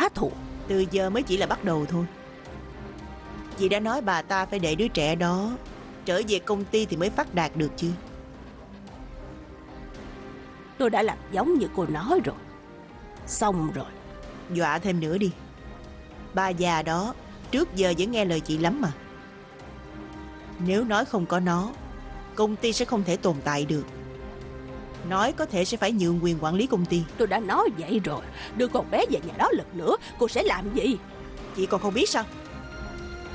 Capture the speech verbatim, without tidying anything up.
trả thù. Từ giờ mới chỉ là bắt đầu thôi. Chị đã nói bà ta phải để đứa trẻ đó trở về công ty thì mới phát đạt được chứ. Tôi đã làm giống như cô nói rồi. Xong rồi. Dọa thêm nữa đi. Bà già đó trước giờ vẫn nghe lời chị lắm mà. Nếu nói không có nó, công ty sẽ không thể tồn tại được. Nói có thể sẽ phải nhượng quyền quản lý công ty. Tôi đã nói vậy rồi. Đưa con bé về nhà đó lần nữa, cô sẽ làm gì? Chị còn không biết sao?